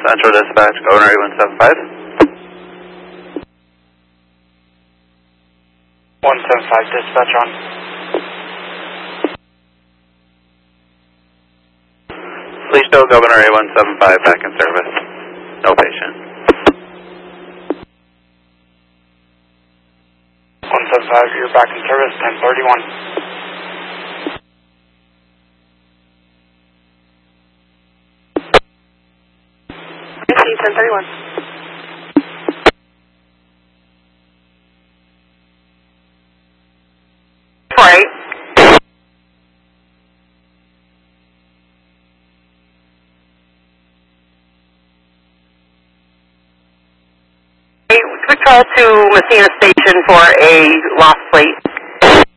Central Dispatch, Governor 8175. 175 dispatch on. Please show Governor 8175 back in service. No patient. 175, you're back in service, 1031. I see 1031. Right. Quick call to Messina Station for a lost plate.